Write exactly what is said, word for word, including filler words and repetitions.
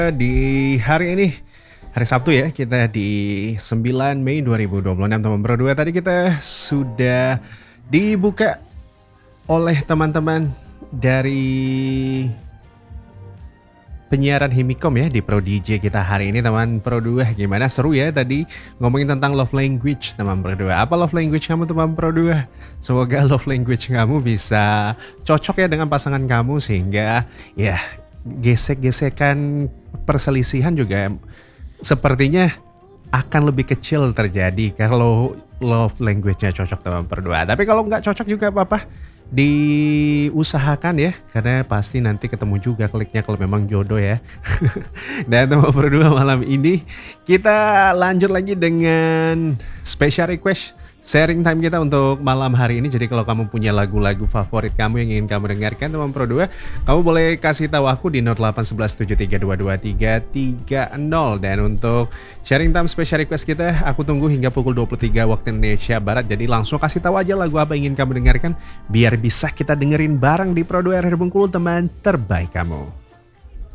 Di hari ini, hari Sabtu ya, kita di sembilan Mei dua ribu dua puluh enam teman berdua. Tadi kita sudah dibuka oleh teman-teman dari penyiaran Himikom ya di Pro D J kita hari ini teman Pro dua. Gimana, seru ya tadi ngomongin tentang love language teman Pro dua. Apa love language kamu teman Pro dua? Semoga love language kamu bisa cocok ya dengan pasangan kamu sehingga ya gesek-gesekan perselisihan juga sepertinya akan lebih kecil terjadi kalau love language-nya cocok teman berdua. Tapi kalau nggak cocok juga apa-apa, diusahakan ya, karena pasti nanti ketemu juga kliknya kalau memang jodoh ya. Dan teman berdua, malam ini kita lanjut lagi dengan special request sharing time kita untuk malam hari ini. Jadi kalau kamu punya lagu-lagu favorit kamu yang ingin kamu dengarkan teman Pro dua, kamu boleh kasih tahu aku di nol delapan satu satu tujuh tiga dua dua tiga tiga nol. Dan untuk sharing time special request kita, aku tunggu hingga pukul dua puluh tiga waktu Indonesia Barat. Jadi langsung kasih tahu aja lagu apa yang ingin kamu dengarkan biar bisa kita dengerin bareng di Pro dua R R Bengkulu, teman terbaik kamu.